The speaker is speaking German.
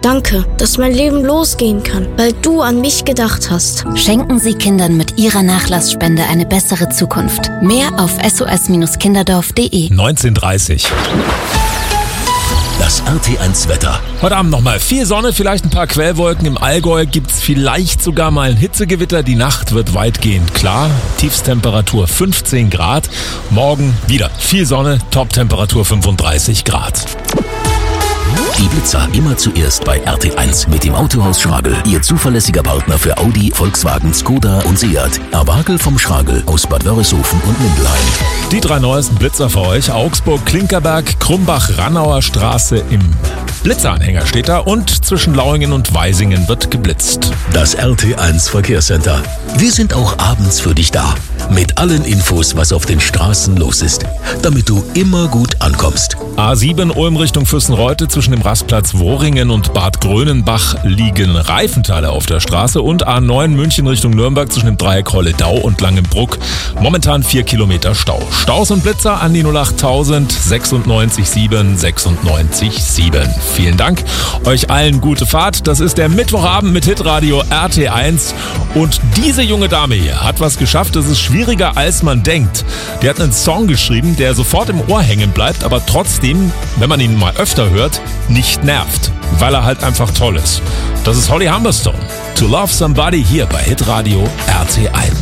Danke, dass mein Leben losgehen kann, weil du an mich gedacht hast. Schenken Sie Kindern mit Ihrer Nachlassspende eine bessere Zukunft. Mehr auf sos-kinderdorf.de. 19:30. Das RT1 Wetter. Heute Abend nochmal viel Sonne, vielleicht ein paar Quellwolken. Im Allgäu gibt's vielleicht sogar mal ein Hitzegewitter. Die Nacht wird weitgehend klar. Tiefstemperatur 15 Grad. Morgen wieder viel Sonne, Toptemperatur 35 Grad. Die Blitzer immer zuerst bei RT1 mit dem Autohaus Schragel. Ihr zuverlässiger Partner für Audi, Volkswagen, Skoda und Seat. Erwagel vom Schragel aus Bad Wörishofen und Mindelheim. Die 3 neuesten Blitzer für euch. Augsburg, Klinkerberg, Krumbach, Rannauer Straße im Blitzeranhänger steht da und zwischen Lauingen und Weisingen wird geblitzt. Das RT1 Verkehrscenter. Wir sind auch abends für dich da. Mit allen Infos, was auf den Straßen los ist. Damit du immer gut ankommst. A7 Ulm Richtung Fürstenreute zwischen dem Rastplatz Wohringen und Bad Grönenbach liegen Reifenteile auf der Straße und A9 München Richtung Nürnberg zwischen dem Dreieck Holledau und Langenbruck. Momentan 4 Kilometer Stau. Staus und Blitzer an die 08000 96 7 96 7. Vielen Dank. Euch allen gute Fahrt. Das ist der Mittwochabend mit Hitradio RT1. Und diese junge Dame hier hat was geschafft. Das ist schwieriger, als man denkt. Die hat einen Song geschrieben, der sofort im Ohr hängen bleibt, aber trotzdem, wenn man ihn mal öfter hört, nicht nervt, weil er halt einfach toll ist. Das ist Holly Humberstone. To Love Somebody hier bei Hitradio RT1.